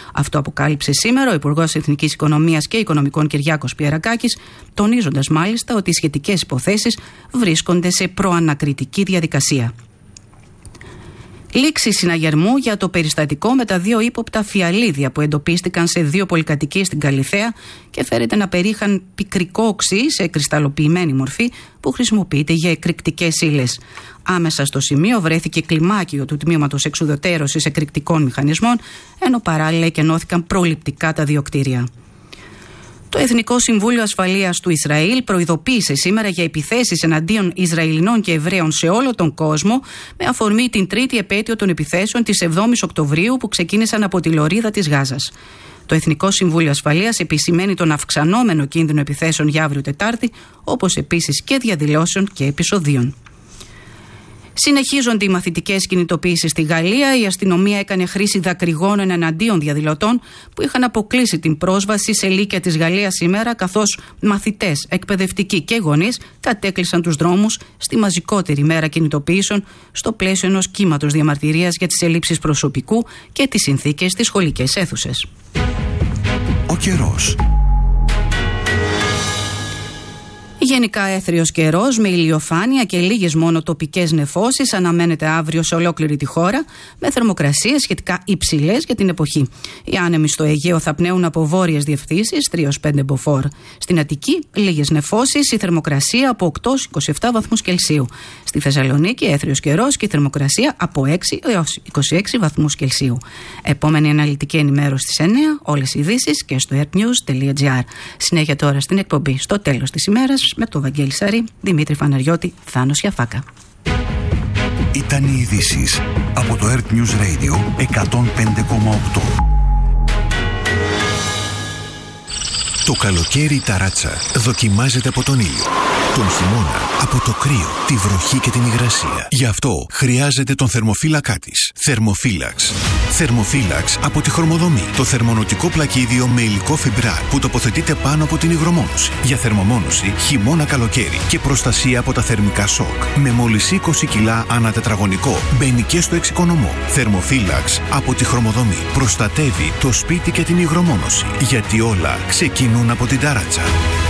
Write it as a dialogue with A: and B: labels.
A: Αυτό αποκάλυψε σήμερα ο Υπουργός Εθνικής Οικονομίας και Οικονομικών Κυριάκος Πιερακάκης, τονίζοντας μάλιστα ότι οι σχετικές υποθέσεις βρίσκονται σε προανακριτική διαδικασία. Λήξη συναγερμού για το περιστατικό με τα 2 ύποπτα φιαλίδια που εντοπίστηκαν σε 2 πολυκατοικίες στην Καλιθέα και φέρεται να περίχαν πικρικό οξύ σε κρυσταλλοποιημένη μορφή που χρησιμοποιείται για εκρηκτικές ύλες. Άμεσα στο σημείο βρέθηκε κλιμάκιο του τμήματος εξουδετερώσης εκρηκτικών μηχανισμών, ενώ παράλληλα εκενώθηκαν προληπτικά τα 2 κτίρια. Το Εθνικό Συμβούλιο Ασφαλείας του Ισραήλ προειδοποίησε σήμερα για επιθέσεις εναντίον Ισραηλινών και Εβραίων σε όλο τον κόσμο, με αφορμή την 3η επέτειο των επιθέσεων της 7ης Οκτωβρίου που ξεκίνησαν από τη λωρίδα της Γάζας. Το Εθνικό Συμβούλιο Ασφαλείας επισημαίνει τον αυξανόμενο κίνδυνο επιθέσεων για αύριο Τετάρτη, όπως επίσης και διαδηλώσεων και επεισοδίων. Συνεχίζονται οι μαθητικές κινητοποιήσεις στη Γαλλία. Η αστυνομία έκανε χρήση δακρυγόνων εναντίον διαδηλωτών που είχαν αποκλείσει την πρόσβαση σε λύκεια της Γαλλίας σήμερα, καθώς μαθητές, εκπαιδευτικοί και γονείς κατέκλυσαν τους δρόμους στη μαζικότερη μέρα κινητοποιήσεων στο πλαίσιο ενός κύματος διαμαρτυρίας για τις ελλείψεις προσωπικού και τις συνθήκες στις σχολικές αίθουσες.
B: Ο καιρός.
A: Γενικά έθριος καιρός με ηλιοφάνεια και λίγες μόνο τοπικές νεφώσεις αναμένεται αύριο σε ολόκληρη τη χώρα, με θερμοκρασίες σχετικά υψηλές για την εποχή. Οι άνεμοι στο Αιγαίο θα πνέουν από βόρειες διευθύνσεις 3-5 μποφόρ. Στην Αττική λίγες νεφώσεις, η θερμοκρασία από 8-27 βαθμούς Κελσίου. Στη Θεσσαλονίκη έθριος καιρός και η θερμοκρασία από 6 έως 26 βαθμούς Κελσίου. Επόμενη αναλυτική ενημέρωση στις 9, όλες οι ειδήσεις και στο airnews.gr. Συνέχεια τώρα στην εκπομπή Στο τέλος της ημέρας με τον Βαγγέλη Σαρή, Δημήτρη Φαναριώτη, Θάνο Σιαφάκα.
B: Ήταν οι ειδήσεις από το Earth News Radio 105,8. Το καλοκαίρι η ταράτσα δοκιμάζεται από τον ήλιο. Τον χειμώνα από το κρύο, τη βροχή και την υγρασία. Γι' αυτό χρειάζεται τον θερμοφύλακά της. Θερμοφύλαξ. Θερμοφύλαξ από τη Χρωμοδομή. Το θερμονοτικό πλακίδιο με υλικό φιμπράρ που τοποθετείται πάνω από την υγρομόνωση. Για θερμομόνωση χειμώνα-καλοκαίρι και προστασία από τα θερμικά σοκ. Με μόλις 20 κιλά ανά τετραγωνικό. Μπαίνει και στο εξοικονομώ. Θερμοφύλαξ από τη Χρωμοδομή. Προστατεύει το σπίτι και την υγρομόνωση. Γιατί όλα ξεκινούν από την ταράτσα.